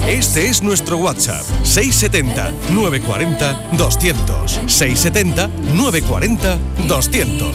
Este es nuestro WhatsApp, 670-940-200. 670-940-200.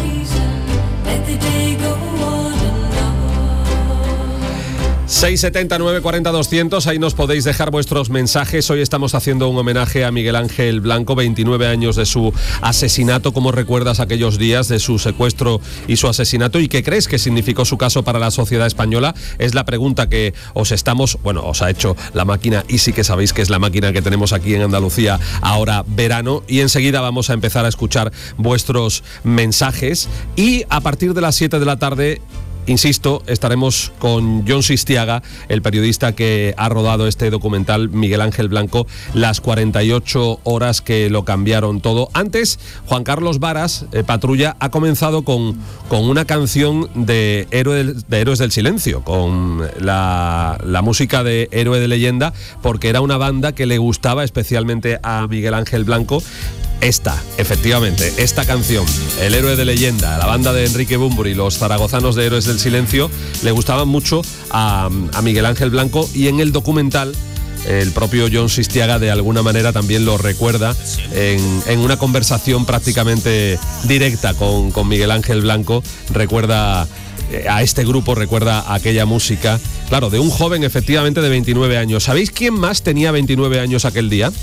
670-940-200, ahí nos podéis dejar vuestros mensajes. Hoy estamos haciendo un homenaje a Miguel Ángel Blanco, 29 años de su asesinato. ¿Cómo recuerdas aquellos días de su secuestro y su asesinato? ¿Y qué crees que significó su caso para la sociedad española? Es la pregunta que os ha hecho la máquina, y sí que sabéis que es la máquina que tenemos aquí en Andalucía ahora verano. Y enseguida vamos a empezar a escuchar vuestros mensajes. Y a partir de las 7 de la tarde... insisto, estaremos con Jon Sistiaga, el periodista que ha rodado este documental Miguel Ángel Blanco, las 48 horas que lo cambiaron todo. Antes, Juan Carlos Varas, Patrulla, ha comenzado con una canción de Héroes del Silencio, con la música de Héroe de Leyenda, porque era una banda que le gustaba especialmente a Miguel Ángel Blanco. Efectivamente, esta canción, El Héroe de Leyenda, la banda de Enrique Bunbury, los zaragozanos de Héroes del Silencio, le gustaban mucho a Miguel Ángel Blanco, y en el documental el propio Jon Sistiaga de alguna manera también lo recuerda en una conversación prácticamente directa con Miguel Ángel Blanco. Recuerda a este grupo, recuerda aquella música, claro, de un joven efectivamente de 29 años. ¿Sabéis quién más tenía 29 años aquel día?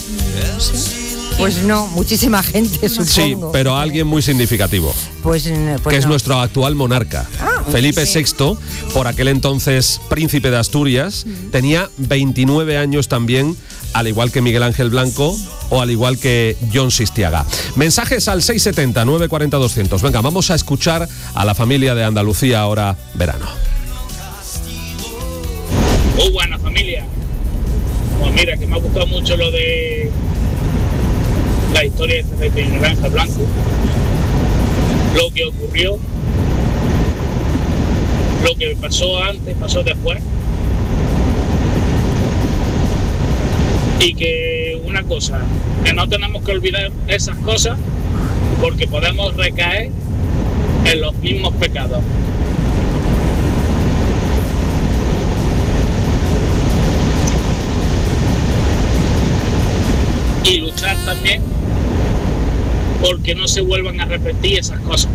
Pues no, muchísima gente, supongo. Sí, pero alguien muy significativo. Pues que es nuestro actual monarca. Felipe VI, por aquel entonces príncipe de Asturias, tenía 29 años también, al igual que Miguel Ángel Blanco o al igual que Jon Sistiaga. Mensajes al 670-940-200. Venga, vamos a escuchar a la familia de Andalucía ahora verano. Muy buena familia. Pues mira, que me ha gustado mucho lo de la historia de Miguel Ángel Blanco, lo que ocurrió, lo que pasó antes, pasó después, y que una cosa, que no tenemos que olvidar esas cosas porque podemos recaer en los mismos pecados. Y luchar también porque no se vuelvan a repetir esas cosas.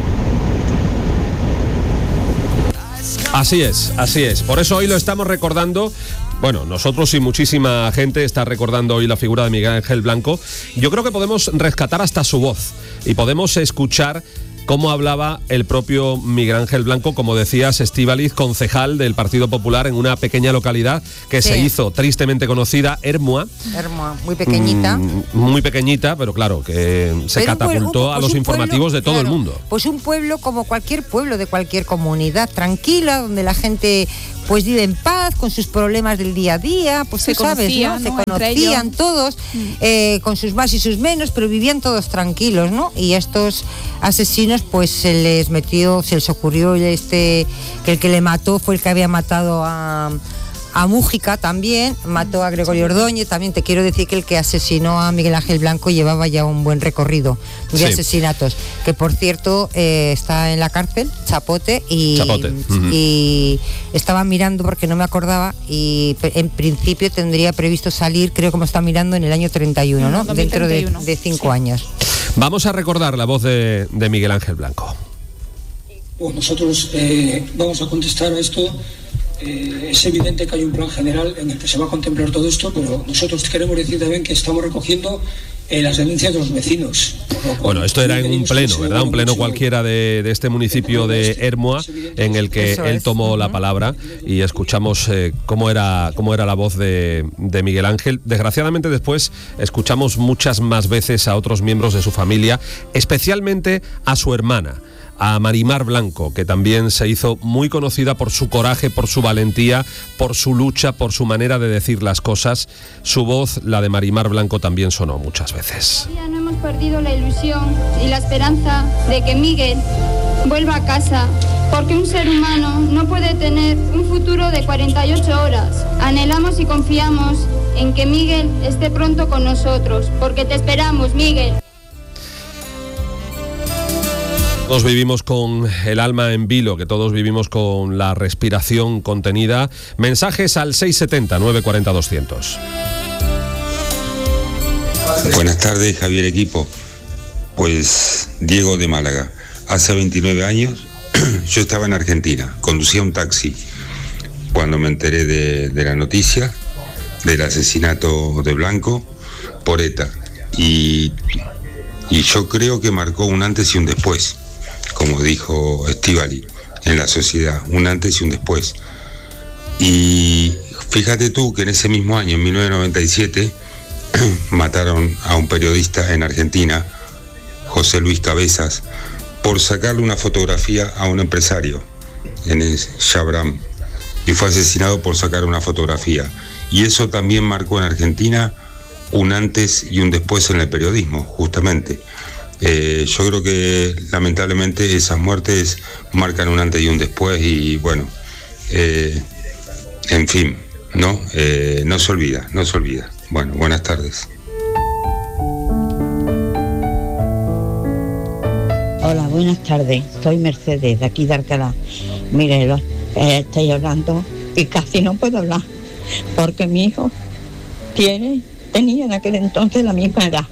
Así es. Por eso hoy lo estamos recordando. Bueno, nosotros y muchísima gente está recordando hoy la figura de Miguel Ángel Blanco. Yo creo que podemos rescatar hasta su voz y podemos escuchar cómo hablaba el propio Miguel Ángel Blanco, como decías, Estíbaliz, concejal del Partido Popular en una pequeña localidad que se hizo tristemente conocida, Hermua, muy pequeñita. Muy pequeñita, pero claro, que se catapultó a los informativos de todo el mundo. Pues un pueblo como cualquier pueblo de cualquier comunidad, tranquila, donde la gente pues vive en paz, con sus problemas del día a día, pues se conocían, ¿no? Se conocían todos, con sus más y sus menos, pero vivían todos tranquilos, ¿no? Y estos asesinos, pues se les ocurrió que el que le mató fue el que había matado a Mújica también, mató a Gregorio Ordóñez. También te quiero decir que el que asesinó a Miguel Ángel Blanco llevaba ya un buen recorrido de asesinatos, que por cierto está en la cárcel, Chapote, y estaba mirando porque no me acordaba, y en principio tendría previsto salir, creo, como está mirando, en el año 31, ¿no? 2031. Dentro de 5 años. Vamos a recordar la voz de Miguel Ángel Blanco. Bueno, nosotros vamos a contestar a esto. Es evidente que hay un plan general en el que se va a contemplar todo esto, pero nosotros queremos decir también que estamos recogiendo las denuncias de los vecinos. Bueno, esto era en un pleno, ¿verdad? Un pleno cualquiera de este municipio de Hermua, en el que él tomó la palabra y escuchamos cómo era la voz de Miguel Ángel. Desgraciadamente después escuchamos muchas más veces a otros miembros de su familia, especialmente a su hermana, a Marimar Blanco, que también se hizo muy conocida por su coraje, por su valentía, por su lucha, por su manera de decir las cosas. Su voz, la de Marimar Blanco, también sonó muchas veces. Ya no hemos perdido la ilusión y la esperanza de que Miguel vuelva a casa, porque un ser humano no puede tener un futuro de 48 horas. Anhelamos y confiamos en que Miguel esté pronto con nosotros, porque te esperamos, Miguel. Todos vivimos con el alma en vilo, que todos vivimos con la respiración contenida. Mensajes al 670-940-200. Buenas tardes, Javier Equipo. Pues Diego de Málaga. Hace 29 años yo estaba en Argentina, conducía un taxi cuando me enteré de la noticia del asesinato de Blanco por ETA. Y yo creo que marcó un antes y un después, como dijo Estíbali, en la sociedad, un antes y un después. Y fíjate tú que en ese mismo año, en 1997, mataron a un periodista en Argentina, José Luis Cabezas, por sacarle una fotografía a un empresario en el Chabram, y fue asesinado por sacar una fotografía. Y eso también marcó en Argentina un antes y un después en el periodismo, justamente. Yo creo que lamentablemente esas muertes marcan un antes y un después, y bueno, en fin, no se olvida. Bueno, buenas tardes. Hola, buenas tardes. Soy Mercedes, de aquí de Alcalá. Mire, estoy hablando y casi no puedo hablar, porque mi hijo tenía en aquel entonces la misma edad.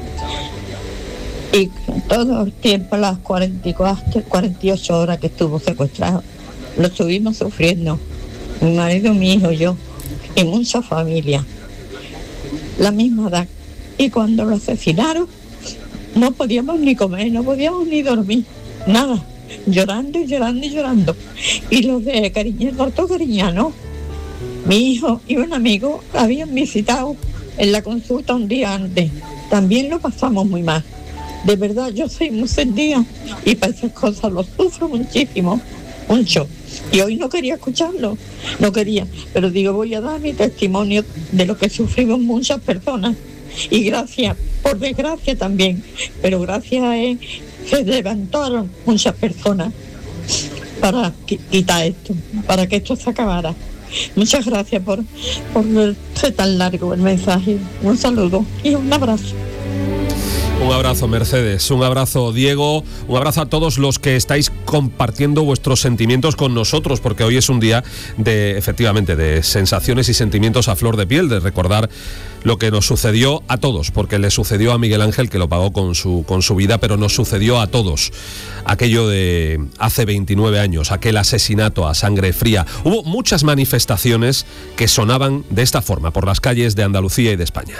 Y todo el tiempo, las 48 horas que estuvo secuestrado, lo estuvimos sufriendo. Mi marido, mi hijo, yo, y mucha familia. La misma edad. Y cuando lo asesinaron, no podíamos ni comer, no podíamos ni dormir, nada. Llorando y llorando y llorando. Y los de Puerto Cariñano, mi hijo y un amigo habían visitado en la consulta un día antes. También lo pasamos muy mal. De verdad, yo soy muy sentida y para esas cosas lo sufro muchísimo, mucho. Y hoy no quería escucharlo, no quería. Pero digo, voy a dar mi testimonio de lo que sufrimos muchas personas. Y gracias, por desgracia también, pero gracias a él se levantaron muchas personas para quitar esto, para que esto se acabara. Muchas gracias por ser tan largo el mensaje. Un saludo y un abrazo. Un abrazo, Mercedes, un abrazo, Diego, un abrazo a todos los que estáis compartiendo vuestros sentimientos con nosotros, porque hoy es un día efectivamente, de sensaciones y sentimientos a flor de piel, de recordar lo que nos sucedió a todos, porque le sucedió a Miguel Ángel, que lo pagó con su vida, pero nos sucedió a todos. Aquello de hace 29 años, aquel asesinato a sangre fría. Hubo muchas manifestaciones que sonaban de esta forma por las calles de Andalucía y de España.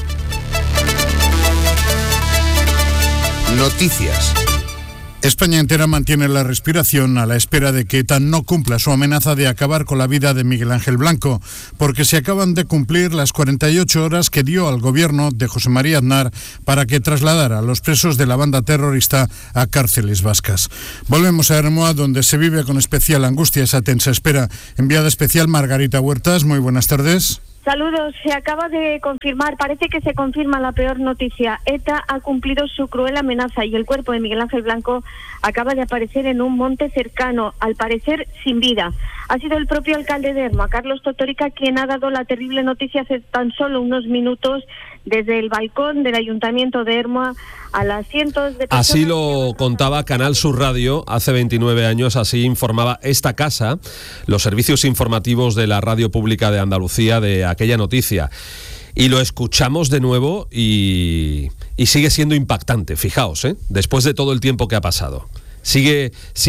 Noticias. España entera mantiene la respiración a la espera de que ETA no cumpla su amenaza de acabar con la vida de Miguel Ángel Blanco, porque se acaban de cumplir las 48 horas que dio al gobierno de José María Aznar para que trasladara a los presos de la banda terrorista a cárceles vascas. Volvemos a Ermua, donde se vive con especial angustia esa tensa espera. Enviada especial Margarita Huertas, muy buenas tardes. Saludos, se acaba de confirmar, parece que se confirma la peor noticia. ETA ha cumplido su cruel amenaza y el cuerpo de Miguel Ángel Blanco acaba de aparecer en un monte cercano, al parecer sin vida. Ha sido el propio alcalde de Ermua, Carlos Totórica, quien ha dado la terrible noticia hace tan solo unos minutos desde el balcón del Ayuntamiento de Ermua a las cientos de personas. Así lo contaba Canal Sur Radio hace 29 años, así informaba esta casa, los servicios informativos de la Radio Pública de Andalucía, de aquella noticia. Y lo escuchamos de nuevo y sigue siendo impactante, fijaos, después de todo el tiempo que ha pasado. Sigue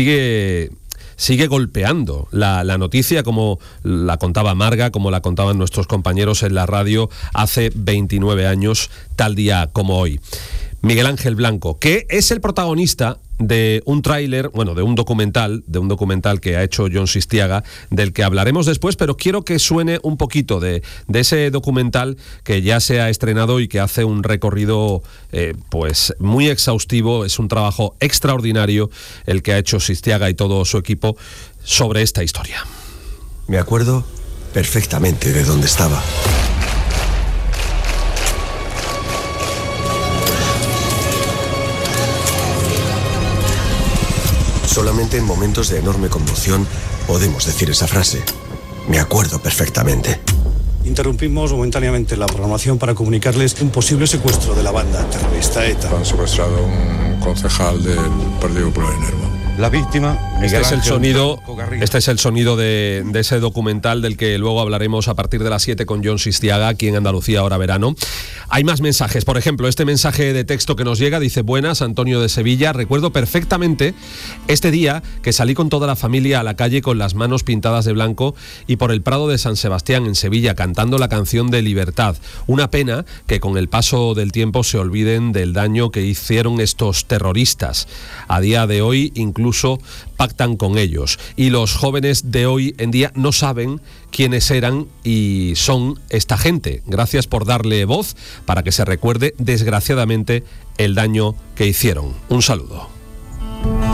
golpeando la noticia, como la contaba Marga, como la contaban nuestros compañeros en la radio hace 29 años, tal día como hoy. Miguel Ángel Blanco, que es el protagonista de un tráiler, de un documental que ha hecho Jon Sistiaga, del que hablaremos después, pero quiero que suene un poquito de ese documental que ya se ha estrenado y que hace un recorrido pues muy exhaustivo. Es un trabajo extraordinario el que ha hecho Sistiaga y todo su equipo sobre esta historia. Me acuerdo perfectamente de dónde estaba. Solamente en momentos de enorme conmoción podemos decir esa frase. Me acuerdo perfectamente. Interrumpimos momentáneamente la programación para comunicarles un posible secuestro de la banda terrorista ETA. Han secuestrado un concejal del Partido Popular en Nerva. La víctima, este es el sonido de ese documental del que luego hablaremos a partir de las 7 con Jon Sistiaga, aquí en Andalucía Ahora Verano. Hay más mensajes, por ejemplo, este mensaje de texto que nos llega dice: buenas, Antonio de Sevilla, recuerdo perfectamente este día que salí con toda la familia a la calle con las manos pintadas de blanco y por el Prado de San Sebastián en Sevilla cantando la canción de Libertad. Una pena que con el paso del tiempo se olviden del daño que hicieron estos terroristas. A día de hoy incluso pactan con ellos y los jóvenes de hoy en día no saben quiénes eran y son esta gente. Gracias por darle voz para que se recuerde desgraciadamente el daño que hicieron. Un saludo.